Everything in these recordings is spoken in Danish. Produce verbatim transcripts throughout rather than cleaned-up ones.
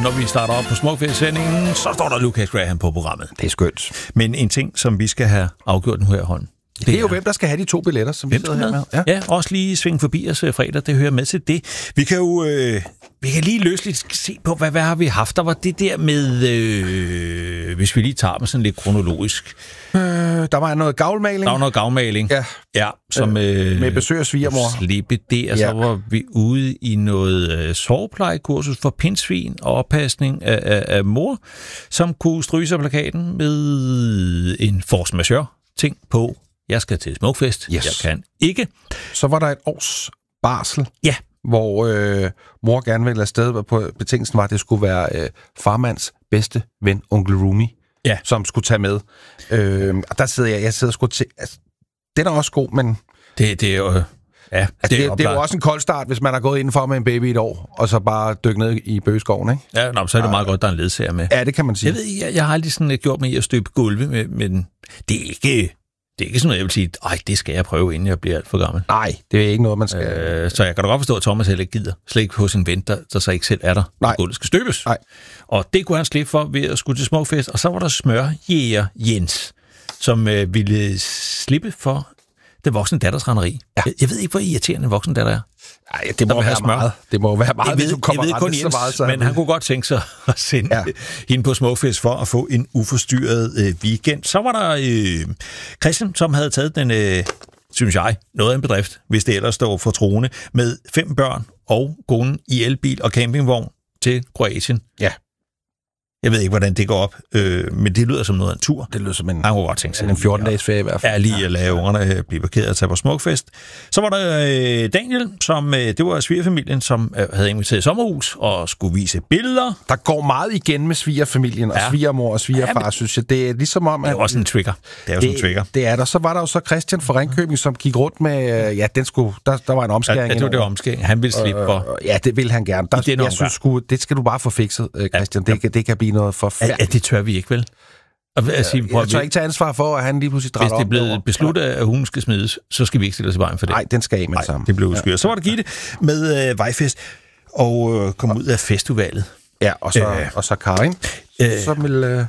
når vi starter op på Smukfest-sendingen, så står der Lucas Graham på programmet. Det er skønt. Men en ting, som vi skal have afgjort nu her i hånden. Det, det er jo, hvem der skal have de to billetter, som vi sidder her med. Ja. ja, også lige svinge forbi os fredag, det hører med til det. Vi kan jo øh, vi kan lige løsligt se på, hvad, hvad har vi haft. Der var det der med, øh, hvis vi lige tager dem sådan lidt kronologisk. Øh, der var noget gavlmaling. Der var noget gavlmaling. Ja. Ja, som øh, med besøg af svigermor. Slippe det, og så ja. var vi ude i noget øh, soveplejekursus for pindsvin og oppasning af, af, af mor, som kunne stryge sig plakaten med en force majeure ting på. Jeg skal til Smukfest. Yes. Jeg kan ikke. Så var der et års barsel, ja. hvor øh, mor gerne ville afsted, på betingelsen var, at det skulle være øh, farmands bedste ven, onkel Rumi, ja. som skulle tage med. Øh, og der sidder jeg, jeg sidder sgu til... Altså, den er også god, men... Det, det er jo... Ja, altså, det, det, det er jo også en kold start, hvis man har gået indenfor med en baby et år, og så bare dykke ned i bøgeskoven, ikke? Ja, nå, så er det meget godt, der er en ledsager med. Ja, det kan man sige. Jeg ved, jeg, jeg har aldrig sådan gjort med i at støbe gulve, med, men det er ikke... Det er ikke sådan noget, jeg vil sige, ej, det skal jeg prøve, inden jeg bliver alt for gammel. Nej, det er ikke noget, man skal... Øh, så jeg kan da godt forstå, at Thomas heller ikke gider. Slet ikke hos en ven, der, der så ikke selv er der. Nej. Gulvet skal støbes. Nej. Og det kunne han slippe for ved at skulle til Smukfest. Og så var der smørjæger Jens, som øh, ville slippe for den voksne datters randeri. Ja. Jeg, jeg ved ikke, hvor irriterende en voksen datter er. Ej, det må være smør. meget. Det må være meget, jeg ved, hvis du kommer jeg ved kun Jens, meget, så men han kunne godt tænke sig at sende ja. hende på Smukfest for at få en uforstyrret øh, weekend. Så var der øh, Christian, som havde taget den, øh, synes jeg, noget af en bedrift, hvis det ellers står for troende, med fem børn og konen i elbil og campingvogn til Kroatien. Ja. Jeg ved ikke, hvordan det går op, øh, men det lyder som noget af en tur. Det lyder som en, han kunne godt tænke sig en fjorten-dages ferie i hvert fald. Ja, lige at lade ungerne blive parkeret og tage på Smukfest. Så var der øh, Daniel, som øh, det var svigerfamilien, som øh, havde inviteret i sommerhus og skulle vise billeder. Der går meget igen med svigerfamilien og ja. svigermor og svigerfar, ja, men, synes jeg. Det er ligesom om, at... Det er også en trigger. Det er også det, en trigger. Det er der. Så var der jo så Christian fra Ringkøbing, som gik rundt med... Øh, ja, den skulle, der, der var en omskæring. Ja, det var det omskæring. Han ville slippe for... Øh, ja, det vil han gerne. Der, jeg synes sgu, det skal du bare få fikset, øh, Christian. Ja, ja. Det, det kan blive noget forfærdeligt. Ja, det tør vi ikke, vel? Og, altså, jeg tør vi... ikke tage ansvar for, at han lige pludselig drætter op. Hvis det er blevet besluttet, at hun skal smides, så skal vi ikke stille os i vejen for det. Nej, den skal af med det samme. Det blev udskyret. Ja. Så var der Gitte med øh, Vejfest og øh, kom ud af festivalet. Ja, og så, øh, og så Karin, øh, som vil, øh,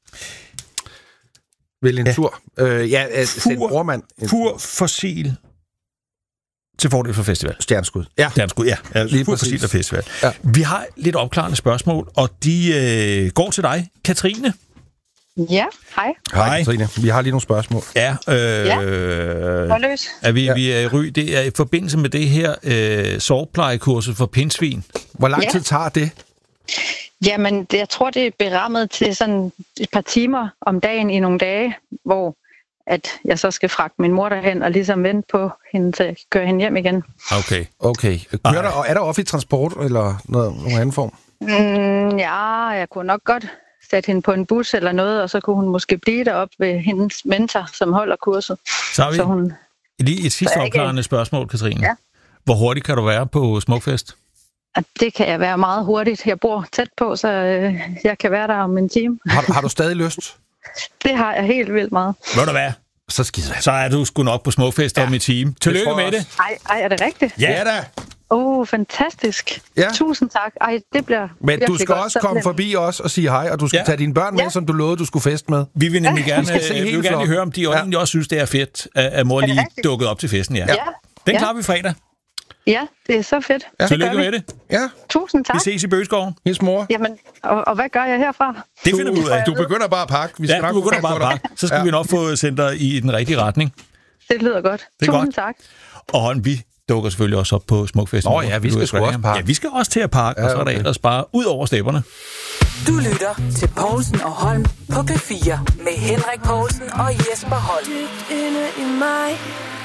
vil en ja. tur. Øh, ja, øh, pur, brormand. Pur fossil til fordel for festival. Stjerneskud. Ja. Stjerneskud, ja. ja lige pur fossil og festival. Ja. Vi har lidt opklarende spørgsmål, og de øh, går til dig, Katrine. Ja, hej. Hej, Katrine. Vi har lige nogle spørgsmål. Ja. Øh, ja. løs. Er vi, ja. vi er i Ry. Det er i forbindelse med det her øh, soveplejekursus for pindsvin. Hvor lang ja. tid tager det? Jamen, det, jeg tror, det er berammet til sådan et par timer om dagen i nogle dage, hvor at jeg så skal fragte min mor derhen og ligesom vente på hende til at køre hende hjem igen. Okay. Okay. Kører der, er der offentlig transport eller noget, nogen anden form? Mm, ja, jeg kunne nok godt sætte hende på en bus eller noget, og så kunne hun måske blive deroppe ved hendes mentor, som holder kurset. Så har vi så hun, lige et sidste opklarende spørgsmål, Katrine. Ja. Hvor hurtigt kan du være på Smukfest? Det kan jeg være meget hurtigt. Jeg bor tæt på, så øh, jeg kan være der om en time. Har, har du stadig lyst? Det har jeg helt vildt meget. Ved du hvad? Så skider jeg. Så er du sgu nok på Smukfest ja. om i time. Tillykke med det. Ej, ej, er det rigtigt? Ja da. Åh, oh, fantastisk. Ja. Tusind tak. Ej, det bliver Men du skal godt. også komme forbi os og sige hej, og du skal ja. tage dine børn med, ja. som du lovede, du skulle feste med. Vi vil nemlig gerne, ja. vi vil gerne høre, om de ja. egentlig også synes, det er fedt, at mor lige dukkede op til festen. Ja. Ja. Den ja. klarer vi fredag. Ja, det er så fedt. Ja. Tillykke med det. Ja. Tusind tak. Vi ses i Bøgeskoven. Hils mor. Jamen, og, og hvad gør jeg herfra? Det finder vi ud af. Du begynder bare at pakke. Vi ja, du begynder bare at pakke. Så skal ja. vi nok få sendt dig i den rigtige retning. Det lyder godt. Det Tusind godt. tak. Og vi dukker selvfølgelig også op på Smukfesten. Nå ja, vi skal sgu også pakke. Ja, vi skal også til at pakke, ja, okay. og så er der ellers bare ud over stepperne. Du lytter til Poulsen og Holm på P fire med Henrik Poulsen og Jesper Holm. Dybt inde i mig